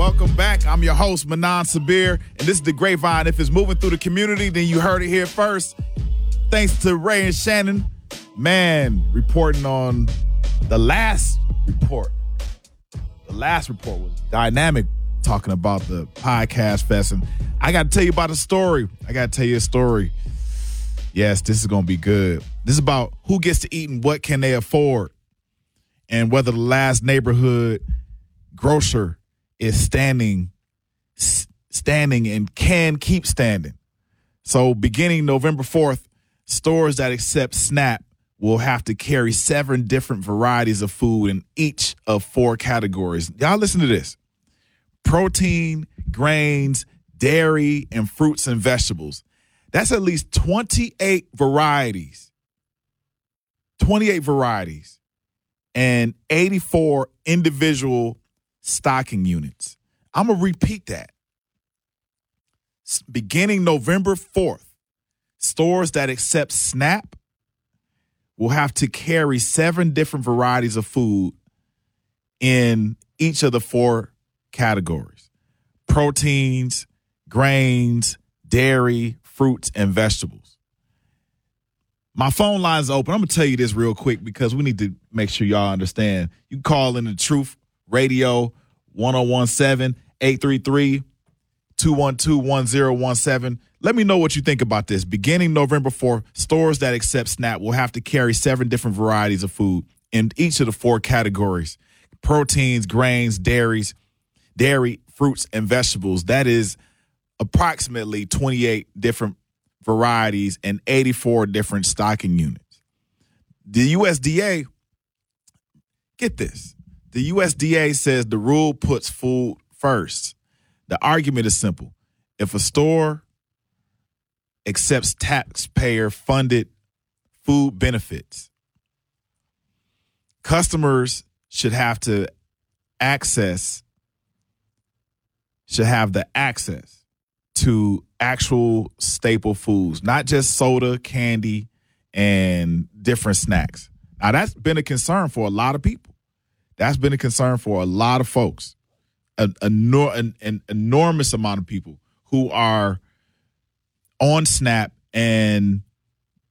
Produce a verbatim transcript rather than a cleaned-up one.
welcome back. I'm your host, Manan Sabir, and this is The Grapevine. If it's moving through the community, then you heard it here first. Thanks to Ray and Shannon. Man, reporting on the last report. The last report was dynamic, talking about the podcast fest. And I got to tell you about a story. I got to tell you a story. Yes, this is going to be good. This is about who gets to eat and what can they afford, and whether the last neighborhood grocer is standing, standing and can keep standing. So beginning November fourth, stores that accept SNAP will have to carry seven different varieties of food in each of four categories. Y'all listen to this. Protein, grains, dairy, and fruits and vegetables. That's at least twenty-eight varieties. twenty-eight varieties and eighty-four individual stocking units. I'm going to repeat that. Beginning November fourth, stores that accept SNAP will have to carry seven different varieties of food in each of the four categories: proteins, grains, dairy, fruits, and vegetables. My phone line's open. I'm going to tell you this real quick because we need to make sure y'all understand. You can call in the Truth Radio one oh one seven, eight three three, two one two, one oh one seven. Let me know what you think about this. Beginning November fourth, stores that accept SNAP will have to carry seven different varieties of food in each of the four categories: proteins, grains, dairies, dairy, fruits, and vegetables. That is approximately twenty-eight different varieties and eighty-four different stocking units. The U S D A, get this, the U S D A says the rule puts food first. The argument is simple. If a store accepts taxpayer-funded food benefits, customers should have to access, should have the access to actual staple foods, not just soda, candy, and different snacks. Now, that's been a concern for a lot of people. That's been a concern for a lot of folks, a, a, an, an enormous amount of people who are on SNAP and